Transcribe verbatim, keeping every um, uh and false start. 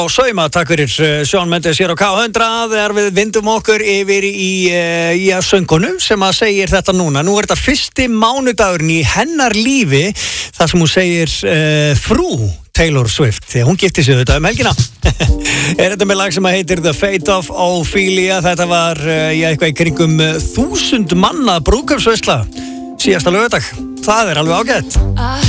Og sauma, takk fyrir Shawn Mendes hér á K hundrað þegar við vindum okkur yfir í, í að söngunu sem að segir þetta núna. Nú er þetta fyrsti mánudagurinn í hennar lífi þar sem hún segir uh, frú Taylor Swift þegar hún gifti sig þetta um helgina. Er þetta með lag sem að heitir The Fate of Ophelia. Þetta var uh, já, eitthvað í kringum þúsund manna brúðkaupsveisla síðasta laugardag. Það er alveg ágætt.